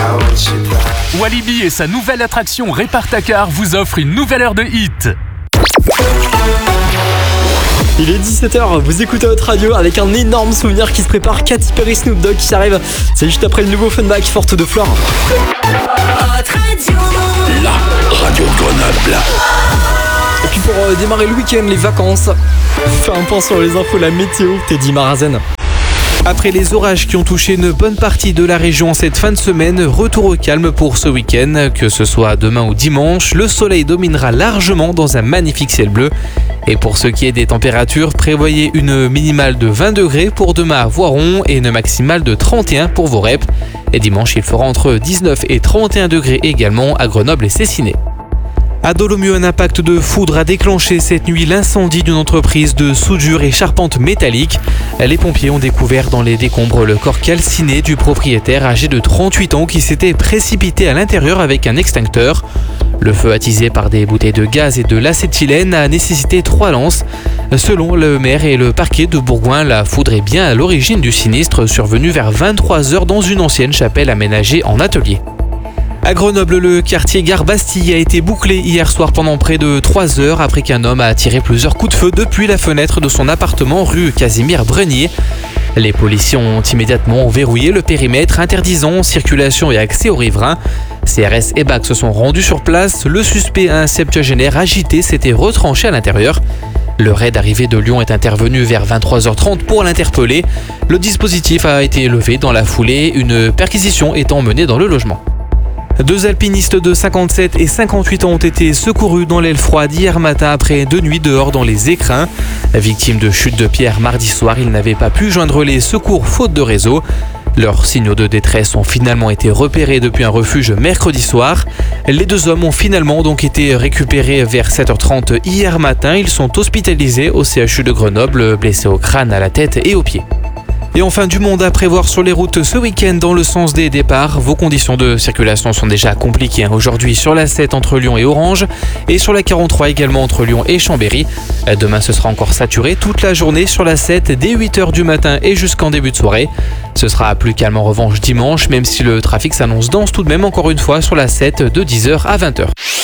Walibi et sa nouvelle attraction Répare-ta-car vous offrent une nouvelle heure de hit. Il est 17h, vous écoutez votre radio avec un énorme souvenir qui se prépare. Katy Perry, Snoop Dogg qui arrive. C'est juste après le nouveau Funback Forte de Flore. La radio de Grenoble. Et puis pour démarrer le week-end, les vacances, fais un point sur les infos, la météo, Teddy Marazen. Après les orages qui ont touché une bonne partie de la région cette fin de semaine, retour au calme pour ce week-end. Que ce soit demain ou dimanche, le soleil dominera largement dans un magnifique ciel bleu. Et pour ce qui est des températures, prévoyez une minimale de 20 degrés pour demain à Voiron et une maximale de 31 pour Vorep. Et dimanche, il fera entre 19 et 31 degrés également à Grenoble et Cessiné. À Dolomieu, un impact de foudre a déclenché cette nuit l'incendie d'une entreprise de soudure et charpente métallique. Les pompiers ont découvert dans les décombres le corps calciné du propriétaire âgé de 38 ans qui s'était précipité à l'intérieur avec un extincteur. Le feu attisé par des bouteilles de gaz et de l'acétylène a nécessité 3 lances. Selon le maire et le parquet de Bourgoin, la foudre est bien à l'origine du sinistre survenu vers 23h dans une ancienne chapelle aménagée en atelier. À Grenoble, le quartier Gare Bastille a été bouclé hier soir pendant près de 3 heures après qu'un homme a tiré plusieurs coups de feu depuis la fenêtre de son appartement rue Casimir Brenier. Les policiers ont immédiatement verrouillé le périmètre interdisant circulation et accès aux riverains. CRS et BAC se sont rendus sur place. Le suspect, un septuagénaire agité, s'était retranché à l'intérieur. Le raid arrivé de Lyon est intervenu vers 23h30 pour l'interpeller. Le dispositif a été levé dans la foulée, une perquisition étant menée dans le logement. 2 alpinistes de 57 et 58 ans ont été secourus dans l'aile froide hier matin après 2 nuits dehors dans les écrins. Victimes de chute de pierre mardi soir, ils n'avaient pas pu joindre les secours faute de réseau. Leurs signaux de détresse ont finalement été repérés depuis un refuge mercredi soir. Les 2 hommes ont finalement donc été récupérés vers 7h30 hier matin. Ils sont hospitalisés au CHU de Grenoble, blessés au crâne, à la tête et aux pieds. Et enfin, du monde à prévoir sur les routes ce week-end dans le sens des départs. Vos conditions de circulation sont déjà compliquées aujourd'hui sur la 7 entre Lyon et Orange et sur la 43 également entre Lyon et Chambéry. Demain, ce sera encore saturé toute la journée sur la 7 dès 8h du matin et jusqu'en début de soirée. Ce sera plus calme en revanche dimanche, même si le trafic s'annonce dense tout de même encore une fois sur la 7 de 10h à 20h.